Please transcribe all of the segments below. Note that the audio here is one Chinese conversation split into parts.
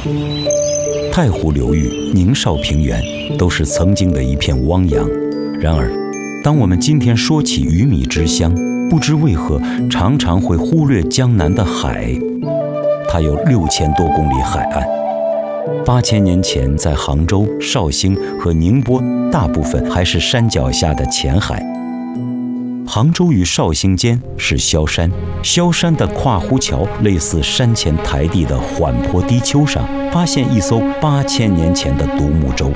太湖流域、宁绍平原都是曾经的一片汪洋。然而，当我们今天说起鱼米之乡，不知为何常常会忽略江南的海。它有6000多公里海岸，8000年前在杭州、绍兴和宁波，大部分还是山脚下的浅海。杭州与绍兴间是萧山，萧山的跨湖桥类似山前台地的缓坡低丘上，发现一艘8000年前的独木舟。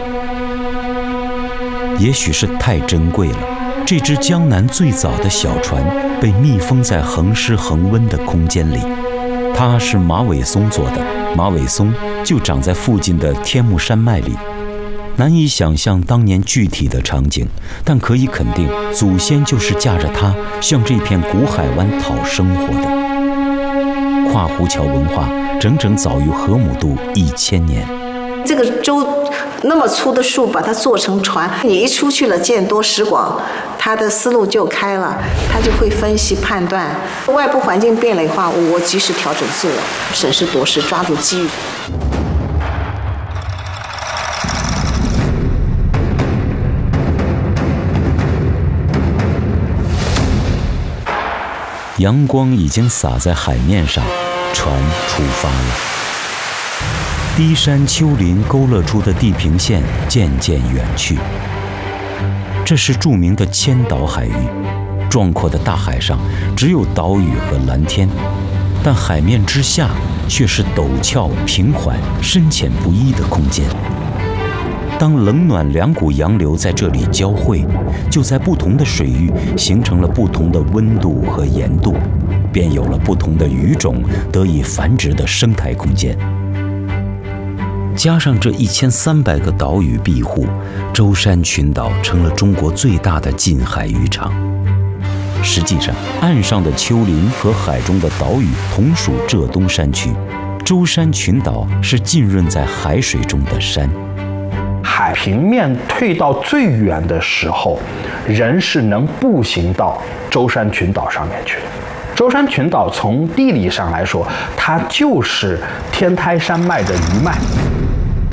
也许是太珍贵了，这只江南最早的小船被密封在恒湿恒温的空间里。它是马尾松做的，马尾松就长在附近的天目山脉里。难以想象当年具体的场景，但可以肯定，祖先就是驾着它向这片古海湾讨生活的。跨湖桥文化整整早于河姆渡1000年。 这个舟那么粗的树，把它做成船，你一出去了，见多识广，他的思路就开了，他就会分析判断，外部环境变了的话，我及时调整自我，审时度势，抓住机遇。 阳光已经洒在海面上，船出发了。低山丘陵勾勒出的地平线渐渐远去。这是著名的千岛海域，壮阔的大海上只有岛屿和蓝天，但海面之下却是陡峭、平缓、深浅不一的空间。当冷暖两股洋流在这里交汇，就在不同的水域形成了不同的温度和盐度，便有了不同的鱼种得以繁殖的生态空间。加上这1300个岛屿庇护，舟山群岛成了中国最大的近海渔场。实际上，岸上的丘陵和海中的岛屿同属浙东山区，舟山群岛是浸润在海水中的山。 海平面退到最远的时候，人是能步行到舟山群岛上面去的。舟山群岛从地理上来说，它就是天台山脉的余脉。